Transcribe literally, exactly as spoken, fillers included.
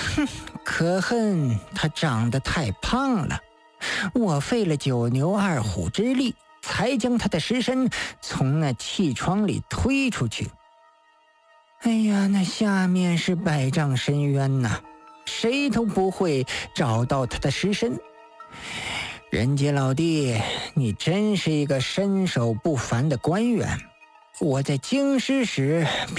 可恨他长得太胖了，我费了九牛二虎之力，才将他的尸身从那气窗里推出去。哎呀，那下面是百丈深渊呐，谁都不会找到他的尸身。人杰老弟，你真是一个身手不凡的官员。我在京师时